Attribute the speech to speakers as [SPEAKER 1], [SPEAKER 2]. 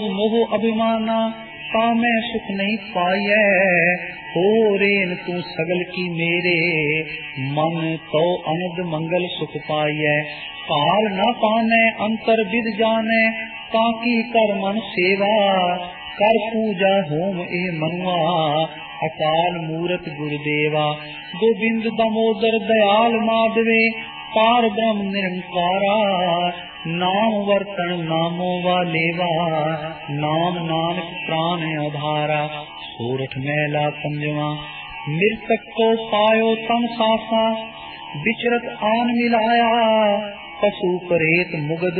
[SPEAKER 1] मोह अभिमाना तामै सुख नहीं पाइै। हो रेन तू सगल की मेरे मन तो अनद मंगल सुख पाइै। काल न पानै अंतर विद जानै ताकि कर मन सेवा। कर पूजा होम ए मनुआ अकाल मूरत गुरुदेवा। गोबिंद दामोदर दयाल माधवे पार ब्रह्म निरंकारा। नाम वर्तन नामो वालेवा नाम नानक प्राण आधारा। सोरठ महला पंजवा। मृतक को पायो तम सासा विचरत आन मिलाया। पशु परेत मुगद